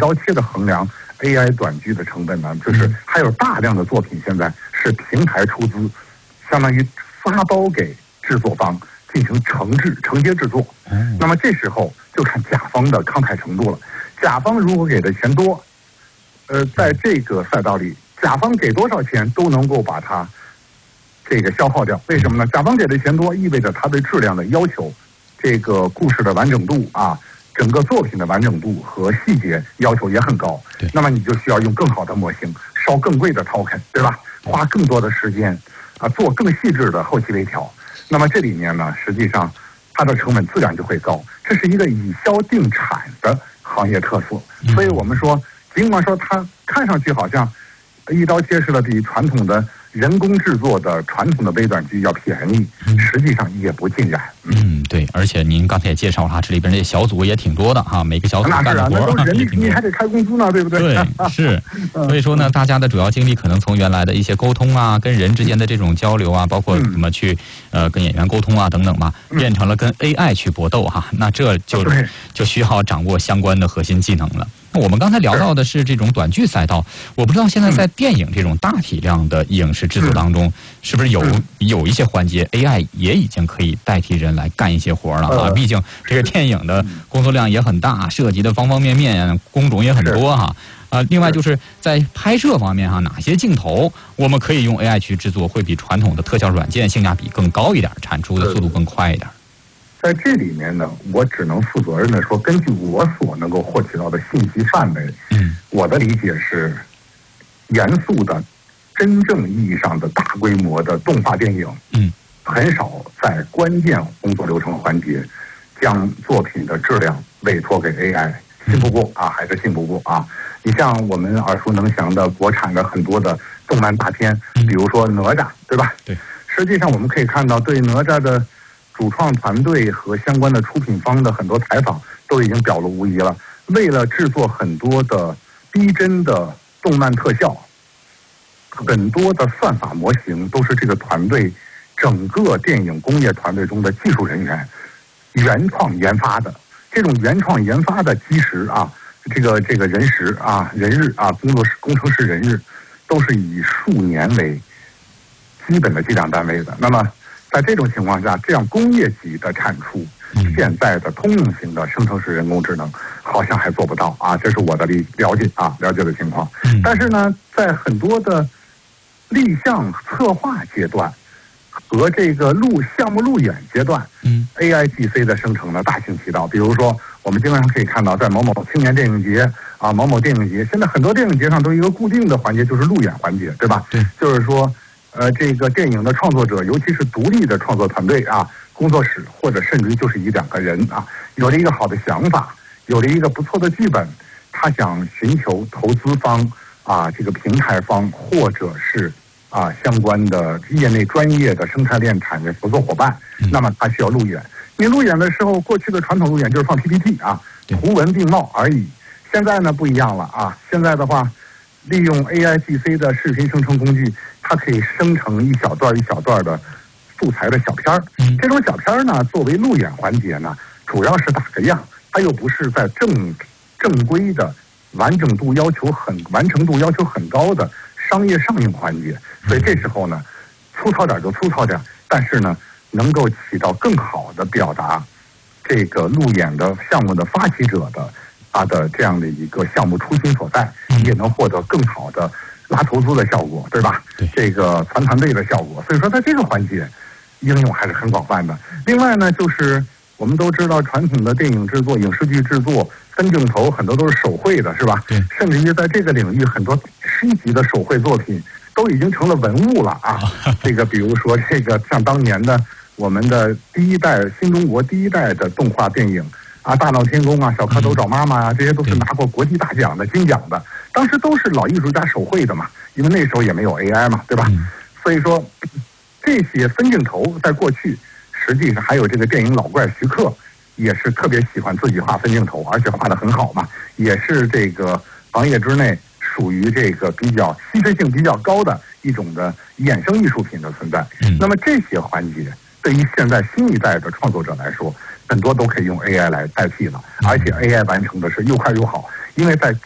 刀切的衡量 AI 短剧的成本呢，就是还有大量的作品现在是平台出资，相当于发包给制作方进行承接制作。那么这时候就看甲方的慷慨程度了。甲方如果给的钱多，在这个赛道里，甲方给多少钱都能够把它这个消耗掉。为什么呢？甲方给的钱多，意味着他对质量的要求，这个故事的完整度啊，整个作品的完整度和细节要求也很高。那么你就需要用更好的模型，烧更贵的 token， 对吧？花更多的时间啊，做更细致的后期微调。那么这里面呢，实际上它的成本自然就会高。这是一个以销定产的行业特色。所以我们说，尽管说它看上去好像一刀切似的比传统的人工制作的传统的微短剧要便宜，实际上也不尽然。 对，而且您刚才也介绍了，这里边这小组也挺多的哈，每个小组干的活那都是人力，你还得开工资呢，对不对？ 对，是。所以说呢，大家的主要精力可能从原来的一些沟通啊，跟人之间的这种交流啊，包括怎么去跟演员沟通啊等等嘛，变成了跟 AI 去搏斗哈。那这就需要掌握相关的核心技能了。那我们刚才聊到的是这种短剧赛道，我不知道现在在电影这种大体量的影视制作当中，是不是有一些环节 AI 也已经可以代替人来干一些活了啊？毕竟这个电影的工作量也很大，涉及的方方面面工种也很多哈。另外就是在拍摄方面哈，哪些镜头我们可以用 AI 去制作，会比传统的特效软件性价比更高一点，产出的速度更快一点？ 在这里面呢，我只能负责任的说，根据我所能够获取到的信息范围，我的理解是，严肃的、真正意义上的大规模的动画电影，很少在关键工作流程环节将作品的质量委托给 AI， 信不过啊，还是信不过啊。你像我们耳熟能详的国产的很多的动漫大片，比如说哪吒，对吧？对。实际上我们可以看到，对哪吒的主创团队和相关的出品方的很多采访都已经表露无遗了。为了制作很多的逼真的动漫特效，很多的算法模型都是这个团队整个电影工业团队中的技术人员原创研发的。这种原创研发的基石啊，这个人时啊、人日啊、工程师人日，都是以数年为基本的计量单位的。那么在这种情况下，这样工业级的产出，现在的通用型的生成式人工智能好像还做不到啊，这是我的了解的情况。但是呢，在很多的立项策划阶段和这个项目路演阶段，AIGC 的生成呢大行其道。比如说，我们经常可以看到，在某某青年电影节啊、某某电影节，现在很多电影节上都有一个固定的环节，就是路演环节，对吧？对，就是说。这个电影的创作者，尤其是独立的创作团队啊，工作室或者甚至于就是1-2个人啊，有了一个好的想法，有了一个不错的剧本，他想寻求投资方啊，这个平台方或者是相关的业内专业的生态链产业合作伙伴，那么他需要路演。你路演的时候，过去的传统路演就是放 PPT 啊，图文并茂而已。现在呢不一样了啊，现在的话，利用 AIGC 的视频生成工具，它可以生成一小段一小段的素材的小片儿。这种小片儿呢，作为路演环节呢，主要是打个样，它又不是在正规的完成度要求很高的商业上映环节。所以这时候呢，粗糙点就粗糙点，但是呢，能够起到更好的表达这个路演的项目的发起者的他的这样的一个项目初心所在，也能获得更好的拉投资的效果，对吧？这个团队的效果。所以说，在这个环节，应用还是很广泛的。另外呢，就是我们都知道，传统的电影制作、影视剧制作，分镜头很多都是手绘的，是吧？甚至于在这个领域，很多10级的手绘作品都已经成了文物了啊！这个比如说，这个像当年的我们的新中国第一代的动画电影。大闹天宫啊，小蝌蚪找妈妈啊，这些都是拿过国际大奖的金奖的，当时都是老艺术家手绘的嘛，因为那时候也没有 AI 嘛，对吧？所以说这些分镜头在过去，实际上还有这个电影老怪徐克也是特别喜欢自己画分镜头，而且画得很好嘛，也是这个行业之内属于这个比较稀缺性比较高的一种的衍生艺术品的存在。那么这些环节对于现在新一代的创作者来说，很多都可以用 AI 来代替了，而且 AI 完成的是又快又好，因为在